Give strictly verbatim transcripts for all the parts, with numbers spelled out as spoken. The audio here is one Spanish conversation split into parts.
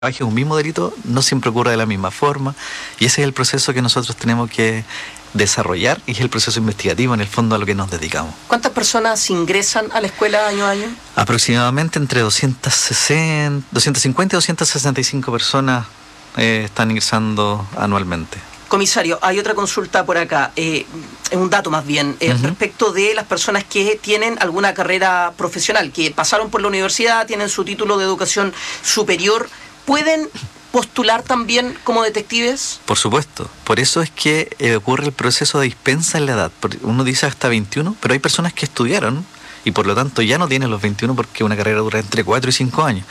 trabaje un mismo delito no siempre ocurre de la misma forma, y ese es el proceso que nosotros tenemos que desarrollar y es el proceso investigativo en el fondo a lo que nos dedicamos. ¿Cuántas personas ingresan a la escuela año a año? Aproximadamente entre doscientas sesenta, doscientas cincuenta y doscientas sesenta y cinco personas eh, están ingresando anualmente. Comisario, hay otra consulta por acá, eh, un dato más bien, eh, uh-huh. respecto de las personas que tienen alguna carrera profesional, que pasaron por la universidad, tienen su título de educación superior, ¿pueden postular también como detectives? Por supuesto, por eso es que eh, ocurre el proceso de dispensa en la edad. Uno dice hasta veintiuno, pero hay personas que estudiaron y por lo tanto ya no tienen los veintiuno porque una carrera dura entre cuatro y cinco años.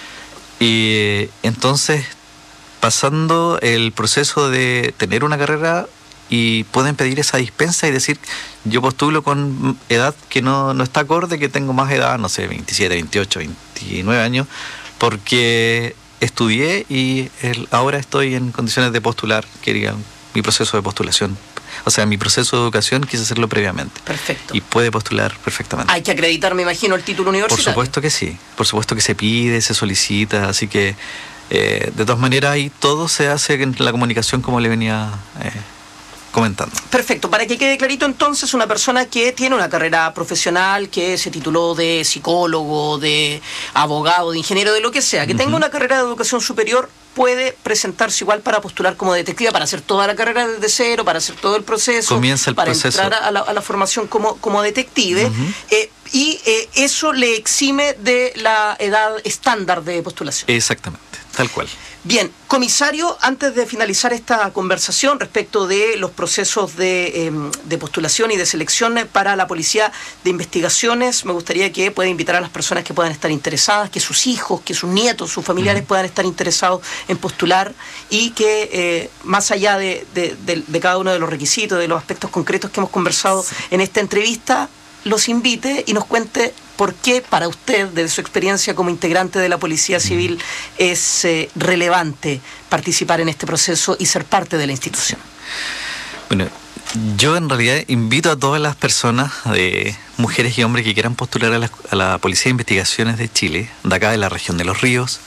Y eh, entonces, pasando el proceso de tener una carrera, y pueden pedir esa dispensa y decir, yo postulo con edad que no, no está acorde, que tengo más edad, no sé, veintisiete, veintiocho, veintinueve años, porque estudié y el, ahora estoy en condiciones de postular, que digan, mi proceso de postulación. O sea, mi proceso de educación quise hacerlo previamente. Perfecto. Y puede postular perfectamente. Hay que acreditar, me imagino, el título universitario. Por supuesto que sí. Por supuesto que se pide, se solicita. Así que, eh, de todas maneras, ahí todo se hace en la comunicación como le venía eh, comentando. Perfecto. Para que quede clarito, entonces, una persona que tiene una carrera profesional, que se tituló de psicólogo, de abogado, de ingeniero, de lo que sea, que uh-huh. tenga una carrera de educación superior, puede presentarse igual para postular como detective, para hacer toda la carrera desde cero, para hacer todo el proceso, comienza el para proceso. entrar a la, a la formación como, como detective, uh-huh. eh, y eh, eso le exime de la edad estándar de postulación. Exactamente, tal cual. Bien, comisario, antes de finalizar esta conversación respecto de los procesos de, eh, de postulación y de selección para la Policía de Investigaciones, me gustaría que pueda invitar a las personas que puedan estar interesadas, que sus hijos, que sus nietos, sus familiares uh-huh. puedan estar interesados en postular y que eh, más allá de, de, de, de cada uno de los requisitos, de los aspectos concretos que hemos conversado sí. en esta entrevista, los invite y nos cuente por qué para usted, desde su experiencia como integrante de la Policía Civil, es eh, relevante participar en este proceso y ser parte de la institución. Bueno, yo en realidad invito a todas las personas, de mujeres y hombres que quieran postular a la, a la Policía de Investigaciones de Chile, de acá de la región de Los Ríos.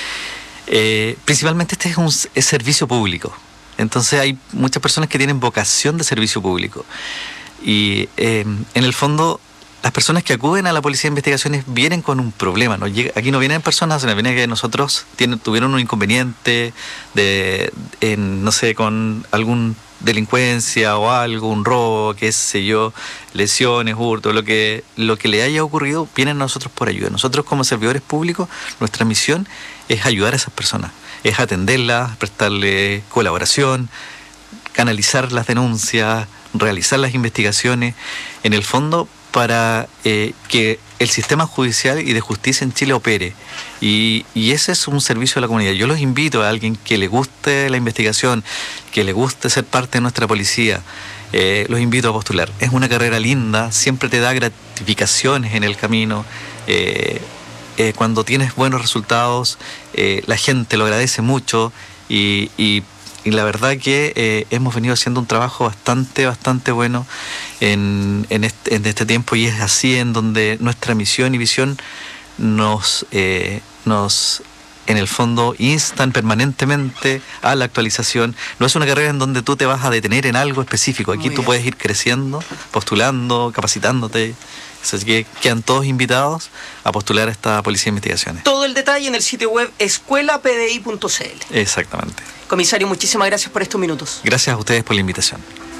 Eh, principalmente este es un es servicio público. Entonces hay muchas personas que tienen vocación de servicio público. Y eh, en el fondo, las personas que acuden a la Policía de Investigaciones vienen con un problema. ¿No? Llega, aquí no vienen personas, sino vienen que nosotros tienen, tuvieron un inconveniente, de, en, no sé, con algún delincuencia o algo, un robo, qué sé yo, lesiones, hurto, lo que, lo que le haya ocurrido, vienen a nosotros por ayuda. Nosotros como servidores públicos, nuestra misión es ayudar a esas personas, es atenderlas, prestarle colaboración, canalizar las denuncias, realizar las investigaciones, en el fondo para eh, que el sistema judicial y de justicia en Chile opere. Y, y ese es un servicio a la comunidad. Yo los invito a alguien que le guste la investigación, que le guste ser parte de nuestra policía, eh, los invito a postular. Es una carrera linda, siempre te da gratificaciones en el camino. Eh, eh, cuando tienes buenos resultados, eh, la gente lo agradece mucho y, y Y la verdad que eh, hemos venido haciendo un trabajo bastante, bastante bueno en, en, este, en este tiempo, y es así en donde nuestra misión y visión nos, eh, nos, en el fondo, instan permanentemente a la actualización. No es una carrera en donde tú te vas a detener en algo específico. Aquí tú puedes ir creciendo, postulando, capacitándote. Así que quedan todos invitados a postular a esta Policía de Investigaciones. Todo el detalle en el sitio web escuela p d i punto c l. Exactamente. Comisario, muchísimas gracias por estos minutos. Gracias a ustedes por la invitación.